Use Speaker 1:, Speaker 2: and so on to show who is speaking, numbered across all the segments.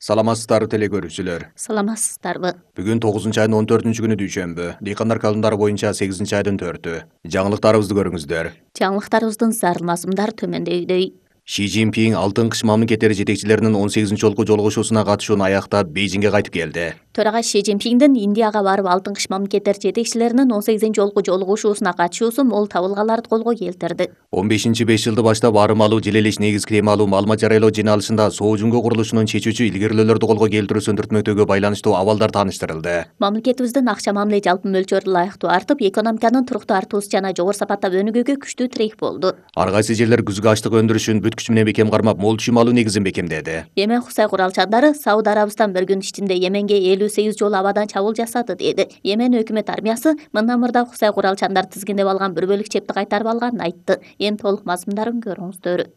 Speaker 1: Саламатсыздарбы теле көрүүчүлөр.
Speaker 2: Саламатсыздарбы.
Speaker 1: Бүгүн 9 айдын 14 күнү дүйшөмбү. Дыйкандар календары боюнча 8 айдын 4-ү. Жаңылыктарыбызды көрүңүздөр.
Speaker 2: Жаңылыктарыбыздын зарылмасымдар төмөндөгүдөй.
Speaker 1: Ши Цзиньпин Алтын кыш мамлекеттери жетекчилеринин 18 жолку жолугушуусуна катышууну аяктап Бейжиңге кайтып келди.
Speaker 2: Төрага Ши Цзиньпиндин Индияга барып Алтын кыш мамлекеттер жетекчилеринин 18 жолку жолугушуусуна катышуусу мол табылгаларды колго келтирди.
Speaker 1: 15-5 жылды баштап арымалуу жил элеш негизги темалуу маалымат жарыялоо жыйналышында Соо Жуңго курулушунун чечүүчү илгерилөөлөрдү колго келтирүүсүн түртмөктөөгө байланыштуу абалдар тааныштырылды.
Speaker 2: Мамлекетибиздин акча мамиле жалпы мөлчөрү ылайыктуу артып, экономиканын туруктуу артуусу жана жогору сапаттап өнүгүүгө күчтүү тирек болду.
Speaker 1: Ар кайсы жерлер күзгү ачлык өндүрүшүн бүт күчү менен бекем кармап, мол түшүм алуу негизин бекемдеди.
Speaker 2: Йемен Хусай куралчандары Сауд Арабистан бір күн ичинде Йеменге 58 жолу абадан чабуул жасады деди. Йемен өкмөт армиясы мында Хусай куралчандар тизгиндеп алган бір бөлүк чепти кайтарып алганын айтты. Эми толук мазмундарын көрүңүздөр.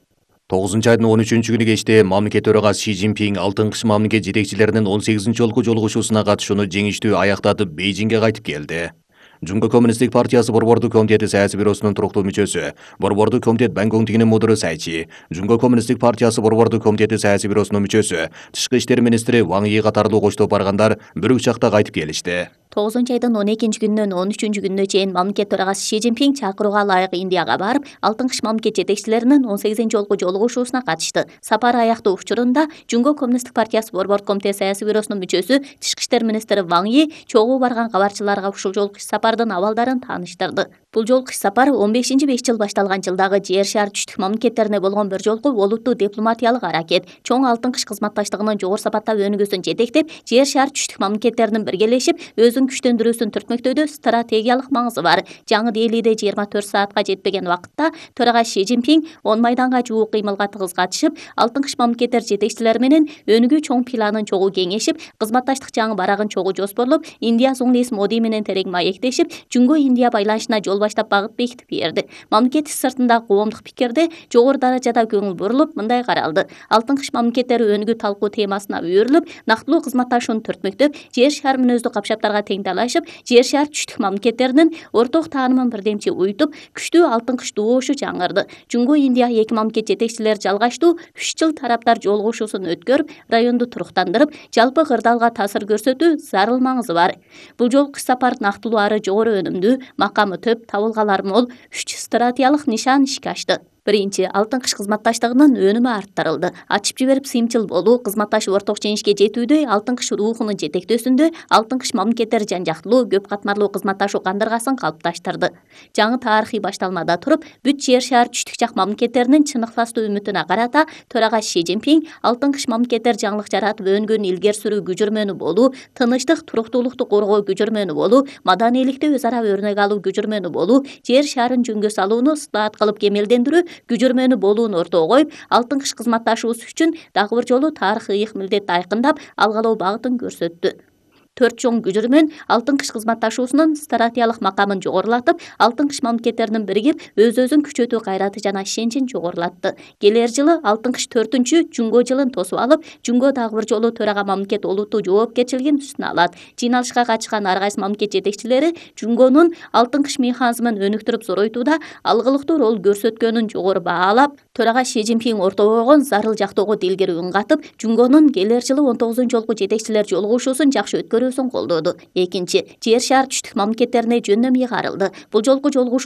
Speaker 1: 9 айдын 13 күнү кечте мамлекет төрагасы Ши Цзиньпин Алтын кыш мамлекет жетекчилеринин 18 жолку жолугушуусуна катышууну жеңиштүү аяктатып Бейжиңге кайтып келди. Жунго коммунисттик партиясы борбордук комитети саясий бюросунун туруктуу мүчөсү, борбордук комитет Бангонгтигинин мудуру Сайчи, Жунго коммунисттик партиясы борбордук комитети саясий бюросунун мүчөсү, тышкы иштер министри Ван Йи катарлуу коштоп баргандар бір учакта кайтып келишти.
Speaker 2: 9 айдын 12 күнүнөн 13 күнүнө чейин мамлекет төрагасы Ши Цзиньпин чакырууга ылайык Индияга барып, Алтын кыш мамлекет жетекчилеринин 18 жолку жолугушуусуна катышты. Сапар аяктоо учурунда Жунго коммунисттик партиясы борбордук комитет саясий бюросунун мүчөсү, тышкы иштер министри Ван Йи чогуу барган кабарчыларга ушул жолку сапардын абалдарын тааныштырды. Бул жолку сапар 15-5 жыл башталган жылдагы жер шаар түштүк мамлекеттерине болгон бир жолку олуттуу дипломатиялык аракет, чоң Алтын кыш кызматташтыгынын жогору сапаттап өнүгүүсүн жетектеп, жер шаар түштүк мамлекеттеринин биргелешип өзүн күчтөндүрүүсүн түртмөктөөдө стратегиялык маңызы бар. Жаңы Делиде 24 саатка жетпеген вакытта төрага Ши Цзиньпин 10 майданга жуук кыймылга тыгыз катышып, Алтын кыш мамлекеттер жетекчилери менен өнүгүү чоң планын чогуу кеңешип, кызматташтык жаңы барагын чогуу жоспорлоп, Индия Зуңлис Моди менен терең маектешип, Жунго Индия байланышына жол баштап багыт бекитип берди. Мамлекет сыртында коомдук пикирде жогору даражада көңүл бурулуп, мындай каралды. Алтын кыш мамлекеттери өнүгүү талкуу темасына үйрүлүп, нактылуу кызматташууну түртмөктөп, жер шаар мүнөздүү капшаптарга тең талашып, жер шаар түштүк мамлекеттеринин орток таанымын бирдемчи уютуп, күчтүү Алтын кыш добушу жаңырды. Жунго Индия эки мамлекет жетекчилери жалгачтуу 3 жыл тараптар жолугушуусун өткөрүп, районду туруктандырып, жалпы кырдаалга таасир көрсөтүү зарыл маңызы бар. Бул жолку сапар нактылуу ары жогору өнүмдүү, макамы төп, табылгалары мол 3 стратегиялык нишан ишке ашты. Биринчи, Алтын кыш кызматташтыгынын өнүмү арттырылды. Ачып жиберип сыйымчыл болуу, кызматташып орток жеңишке жетүүдө, Алтын кыш рухунун жетектөөсүндө Алтын кыш мамлекеттери жан жактылуу, көп катмарлуу кызматташуу кандыргасын калыпташтырды. Жаңы тарыхый башталмада туруп, бүт жер шаар түштүк жак мамлекеттеринин чын ыхластуу үмүтүнө карата төрага Ши Цзиньпин Алтын кыш мамлекеттер жаңылык жаратып өнгөн илгери сүрүү күжүрмөнү болуу, тынычтык, туруктуулукту коргоо күжүрмөнү болуу, маданийликти өз ара өрнөк алуу күжүрмөнү болуу, жер шаарын жөнгө салууну ысылаат кылып кемелдендирүү күжүрмөнү болууну ортого коюп, Алтын кыш кызматташуусу үчүн дагы бир жолу тарыхый ыйык милдетти айкындап, алгалоо багытын көрсөттү. 4 чоң күжүрмөн Алтын кыш кызматташуусунун стратегиялык макамын жогорулатып, Алтын кыш мамлекеттеринин биригип, өз-өзүн күчөтүү кайраты жана ишенчин жогорулатты. Келер жылы Алтын кыш 4-чү Жунго жылын тосуп алып, Жунго дагы бир жолу төрага мамлекет олуттуу жоопкерчилигин үстүнө алат. Жыйналышка катышкан ар кайсы мамлекет жетекчилери Жунгонун Алтын кыш механизмин өнүктүрүп зоройтууда алгылыктуу роль көрсөткөнүн жогору баалап, төрага Ши Цзиньпин ортого койгон зарыл жактоого дилгири үн катып, Жунгонун келер жылы 19 жолку жетекчилер жолугушуусун жакшы өткөрүүсүн колдоду. Экинчи, жер шаар түштүк мамлекеттерине жөндөм ыйгарылды. Бул жолку жолугушуу